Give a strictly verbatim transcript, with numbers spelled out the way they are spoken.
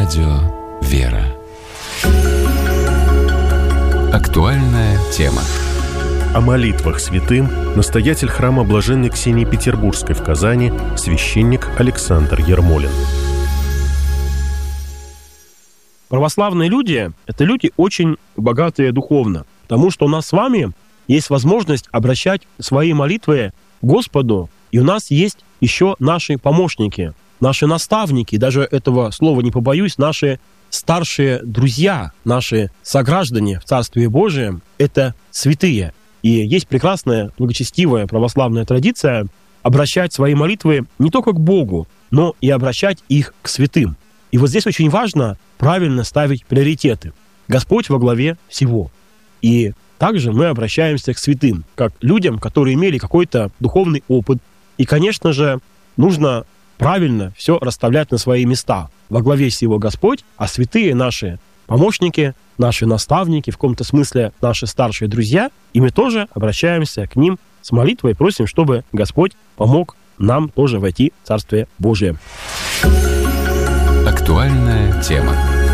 Радио «Вера». Актуальная тема. О молитвах святым настоятель храма Блаженной Ксении Петербургской в Казани, священник Александр Ермолин. Православные люди — это люди очень богатые духовно, потому что у нас с вами есть возможность обращать свои молитвы к Господу, и у нас есть еще наши помощники, наши наставники, даже этого слова не побоюсь, наши старшие друзья, наши сограждане в Царстве Божием — это святые. И есть прекрасная, благочестивая православная традиция обращать свои молитвы не только к Богу, но и обращать их к святым. И вот здесь очень важно правильно ставить приоритеты. Господь во главе всего. И также мы обращаемся к святым, как людям, которые имели какой-то духовный опыт. И, конечно же, нужно правильно все расставлять на свои места. Во главе всего Господь, а святые наши помощники, наши наставники, в каком-то смысле наши старшие друзья, и мы тоже обращаемся к ним с молитвой и просим, чтобы Господь помог нам тоже войти в Царствие Божие. Актуальная тема.